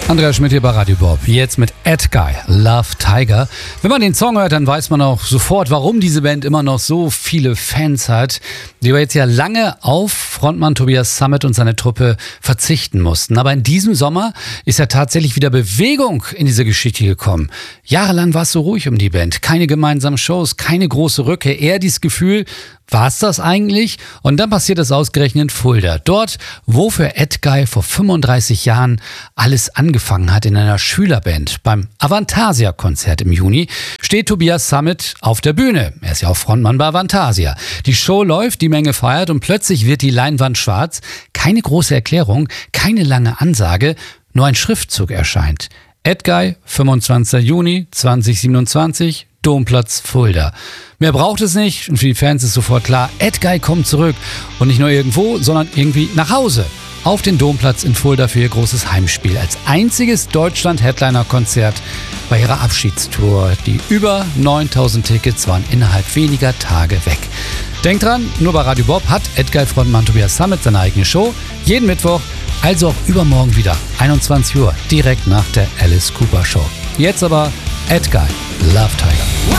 Andreas Schmidt hier bei Radio Bob. Jetzt mit Edguy, Love Tiger. Wenn man den Song hört, dann weiß man auch sofort, warum diese Band immer noch so viele Fans hat, die aber jetzt ja lange auf Frontmann Tobias Sammet und seine Truppe verzichten mussten. Aber in diesem Sommer ist ja tatsächlich wieder Bewegung in diese Geschichte gekommen. Jahrelang war es so ruhig um die Band. Keine gemeinsamen Shows, keine große Rückkehr. Eher dieses Gefühl, war es das eigentlich? Und dann passiert es ausgerechnet in Fulda. Dort, wo für Edguy vor 35 Jahren alles angefangen hat in einer Schülerband. Beim Avantasia-Konzert im Juni steht Tobias Sammet auf der Bühne. Er ist ja auch Frontmann bei Avantasia. Die Show läuft, die Menge feiert und plötzlich wird die Leinwand schwarz. Keine große Erklärung, keine lange Ansage, nur ein Schriftzug erscheint. Edguy, 25. Juni 2027, Domplatz Fulda. Mehr braucht es nicht und für die Fans ist sofort klar, Edguy kommt zurück und nicht nur irgendwo, sondern irgendwie nach Hause. Auf den Domplatz in Fulda für ihr großes Heimspiel. Als einziges Deutschland-Headliner-Konzert bei ihrer Abschiedstour. Die über 9000 Tickets waren innerhalb weniger Tage weg. Denkt dran, nur bei Radio Bob hat Edguy-Frontmann Tobias Sammet seine eigene Show. Jeden Mittwoch, also auch übermorgen wieder, 21 Uhr, direkt nach der Alice Cooper Show. Jetzt aber Edguy, Love Tiger.